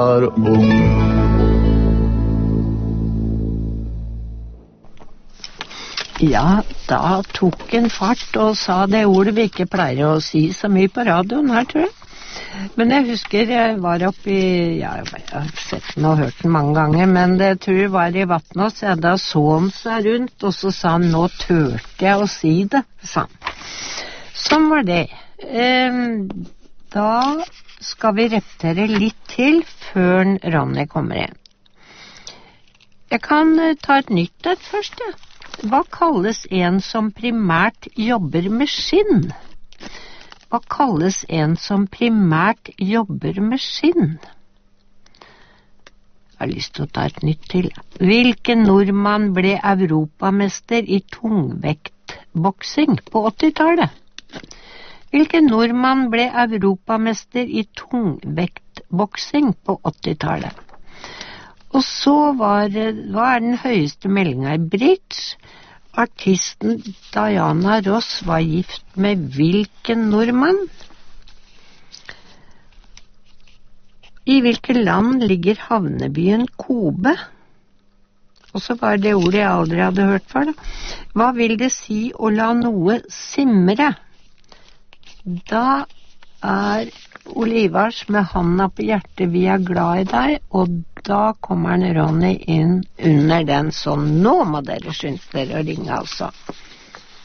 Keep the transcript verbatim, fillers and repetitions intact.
er ung. Ja, da tok en fart og sa det ordet vi ikke pleier å si så mye på radioen her, tror jeg. Men jeg husker jeg var oppe i, ja, jeg har sett den og hørt den mange ganger, men det tror jeg var i Vatnås, ja, da så han seg rundt, og så sa han, nå tørte jeg å si det, sa han. Sånn var det. Ehm, da skal vi repetere litt til før Ronny kommer inn. Jeg kan ta et nytt et først, ja. Hva kalles en som primært jobber med skinn? Hva kalles en som primært jobber med skinn? Jeg har lyst til å ta et nytt til. Hvilken nordmann ble europamester i tungvektboksing på åttitallet? Hvilken nordmann ble europamester i tungvektboksing på åttitallet? Og så var det, hva er den høyeste meldinga i bridge? Artisten Diana Ross var gift med hvilken nordmann? I hvilket land ligger havnebyen Kobe? Og så var det ordet jeg aldri hadde hørt før, da. Hva vil det si å la noe simre? Da er Olivars med handa på hjertet, vi er glad i deg, og da kommer han Ronny inn under den, så nå må dere skynde dere å ringe, altså.